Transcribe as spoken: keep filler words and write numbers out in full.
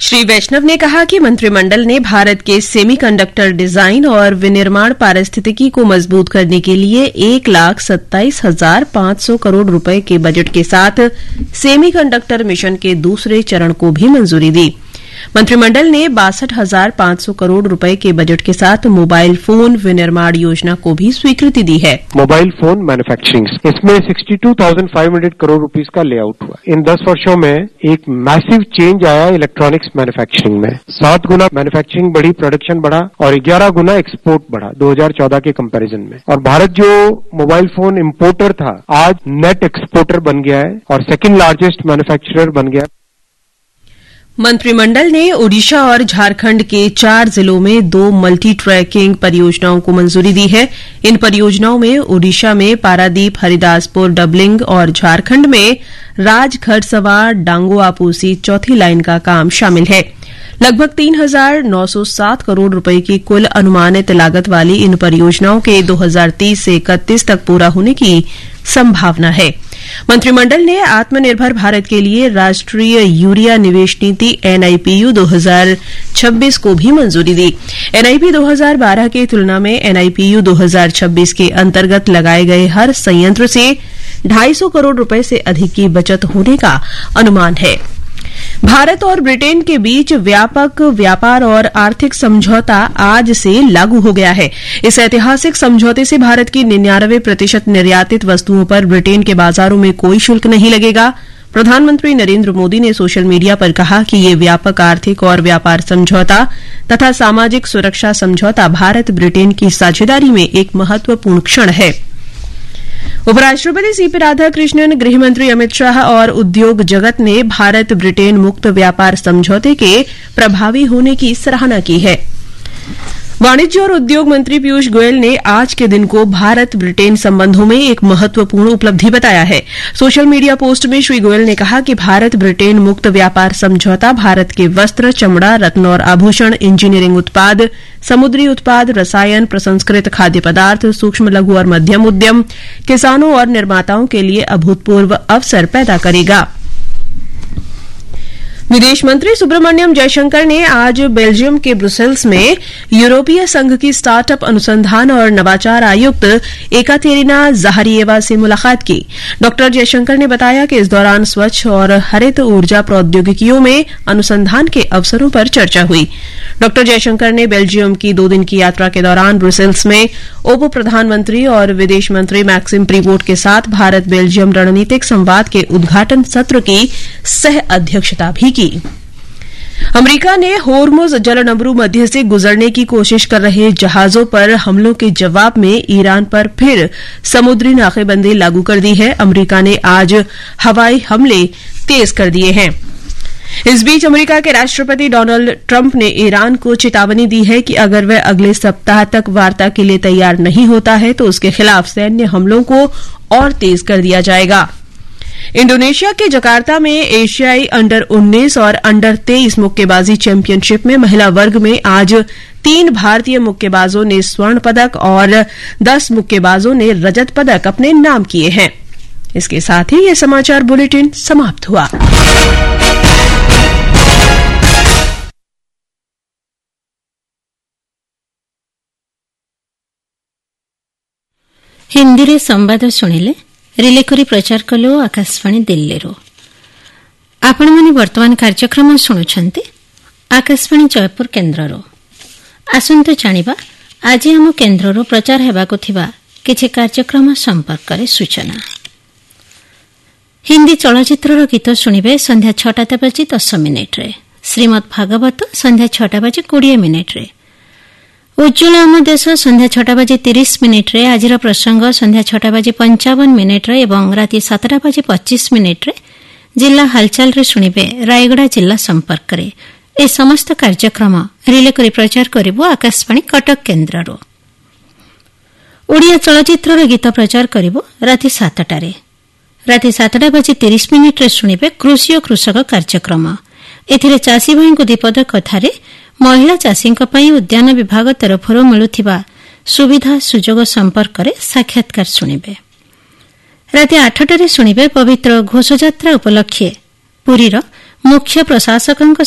श्री वैष्णव ने कहा कि मंत्रिमंडल ने भारत के सेमीकंडक्टर डिजाइन और विनिर्माण पारिस्थितिकी को मजबूत करने के लिए एक लाख सत्ताईस हजार पांच सौ करोड़ रुपए के बजट के साथ सेमीकंडक्टर मिशन के दूसरे चरण को भी मंजूरी दी। मंत्रिमंडल ने बासठ हजार पांच सौ करोड़ रुपए के बजट के साथ मोबाइल फोन विनिर्माण योजना को भी स्वीकृति दी है। मोबाइल फोन मैन्युफैक्चरिंग इसमें बासठ हजार पांच सौ करोड़ रुपीस का लेआउट हुआ। इन दस वर्षों में एक मैसिव चेंज आया इलेक्ट्रॉनिक्स मैन्युफैक्चरिंग में। सात गुना मैन्युफैक्चरिंग बढ़ी, प्रोडक्शन बढ़ा और ग्यारह गुना एक्सपोर्ट बढ़ा दो हजार चौदह के कंपैरिजन में। और भारत जो मोबाइल फोन इंपोर्टर था आज नेट एक्सपोर्टर बन गया है और सेकेंड लार्जेस्ट मैन्युफैक्चरर बन गया। मंत्रिमंडल ने ओडिशा और झारखंड के चार जिलों में दो मल्टी ट्रैकिंग परियोजनाओं को मंजूरी दी है। इन परियोजनाओं में ओडिशा में पारादीप हरिदासपुर डबलिंग और झारखंड में राजखरसवा डांगो आपूसी चौथी लाइन का काम शामिल है। लगभग तीन हजार नौ सौ सात करोड़ रुपए की कुल अनुमानित लागत वाली इन परियोजनाओं के दो हजार तीस से इकतीस तक पूरा होने की संभावना है। मंत्रिमंडल ने आत्मनिर्भर भारत के लिए राष्ट्रीय यूरिया निवेश नीति एनआईपीयू दो हजार छब्बीस को भी मंजूरी दी। एनआईपी दो हजार बारह की तुलना में एनआईपीयू दो हजार छब्बीस के अंतर्गत लगाए गए हर संयंत्र से ढाई सौ करोड़ रुपए से अधिक की बचत होने का अनुमान है। भारत और ब्रिटेन के बीच व्यापक व्यापार और आर्थिक समझौता आज से लागू हो गया है। इस ऐतिहासिक समझौते से भारत की निन्यानवे प्रतिशत निर्यातित वस्तुओं पर ब्रिटेन के बाजारों में कोई शुल्क नहीं लगेगा। प्रधानमंत्री नरेंद्र मोदी ने सोशल मीडिया पर कहा कि ये व्यापक आर्थिक और व्यापार समझौता तथा सामाजिक सुरक्षा समझौता भारत ब्रिटेन की साझेदारी में एक महत्वपूर्ण क्षण है। उपराष्ट्रपति सीपी राधाकृष्णन, गृहमंत्री अमित शाह और उद्योग जगत ने भारत ब्रिटेन मुक्त व्यापार समझौते के प्रभावी होने की सराहना की है। वाणिज्य और उद्योग मंत्री पीयूष गोयल ने आज के दिन को भारत ब्रिटेन संबंधों में एक महत्वपूर्ण उपलब्धि बताया है। सोशल मीडिया पोस्ट में श्री गोयल ने कहा कि भारत ब्रिटेन मुक्त व्यापार समझौता भारत के वस्त्र, चमड़ा, रत्न और आभूषण, इंजीनियरिंग उत्पाद, समुद्री उत्पाद, रसायन, प्रसंस्कृत खाद्य पदार्थ, सूक्ष्म लघु और मध्यम उद्यम, किसानों और निर्माताओं के लिए अभूतपूर्व अवसर पैदा करेगा। विदेश मंत्री सुब्रमण्यम जयशंकर ने आज बेल्जियम के ब्रुसेल्स में यूरोपीय संघ की स्टार्टअप अनुसंधान और नवाचार आयुक्त एकातेरिना जहारिएवा से मुलाकात की। डॉ जयशंकर ने बताया कि इस दौरान स्वच्छ और हरित ऊर्जा प्रौद्योगिकियों में अनुसंधान के अवसरों पर चर्चा हुई। डॉ जयशंकर ने बेल्जियम की दो दिन की यात्रा के दौरान ब्रुसेल्स में उप प्रधानमंत्री और विदेश मंत्री मैक्सिम प्रीवोट के साथ भारत बेल्जियम रणनीतिक संवाद के उद्घाटन सत्र की सह अध्यक्षता भी की। अमेरिका ने होर्मुज जलनबरू मध्य से गुजरने की कोशिश कर रहे जहाजों पर हमलों के जवाब में ईरान पर फिर समुद्री नाकेबंदी लागू कर दी है। अमेरिका ने आज हवाई हमले तेज कर दिए हैं। इस बीच अमेरिका के राष्ट्रपति डोनाल्ड ट्रंप ने ईरान को चेतावनी दी है कि अगर वह अगले सप्ताह तक वार्ता के लिए तैयार नहीं होता है तो उसके खिलाफ सैन्य हमलों को और तेज कर दिया जाएगा। इंडोनेशिया के जकार्ता में एशियाई अंडर उन्नीस और अंडर तेईस मुक्केबाजी चैंपियनशिप में महिला वर्ग में आज तीन भारतीय मुक्केबाजों ने स्वर्ण पदक और दस मुक्केबाजों ने रजत पदक अपने नाम किए हैं। इसके साथ ही यह समाचार बुलेटिन समाप्त हुआ। हिंदी रे संवाद शुणिले रिले करी प्रचार कलो आकाशवाणी दिल्ली रो। आपण माने वर्तमान कार्यक्रम शुणुछंती आकाशवाणी जयपुर केन्द्र रो। आसंते जानिबा आज हम केन्द्र रो प्रचार हेबाको थिबा किछि कार्यक्रम संपर्क रे सूचना। हिंदी चलचित्र रो गीत शुणिबे संध्या छटा बजे दस मिनिट रे। श्रीमद भागवत संध्या छटा बजे बीस मिनिट रे। उज्ज्वल आम देश संध्या छटा बजे तीस मिनिट रे। आज प्रसंग संध्या छटा बजे पंचावन मिनिट रे एवं राति सातटा बजे पच्चीस मिनिट रे जिला हालचाल रे शुणिबे रायगड़ा जिला संपर्क रे। ए समस्त कार्यक्रम रिले करी प्रचार करिबो आकाशवाणी कटक केन्द्र रो। ओडिया चलचित्र रे गीत प्रचार करिबो राति सातटा रे। राति सातटा बजे तीस मिनिट रे शुणिबे कृषि और कृषक कार्यक्रम। एथिरे चाषी भाई को दीपद कथारे महिला चाषी उद्यान विभाग तरफ मिलुथिबा सुविधा सुजोग संपर्क रे साक्षात्कार शुणिबे। राति आठटारे शुणिबे पवित्र घोषयात्रा उपलक्षे पुरीर मुख्य प्रशासकଙ୍କ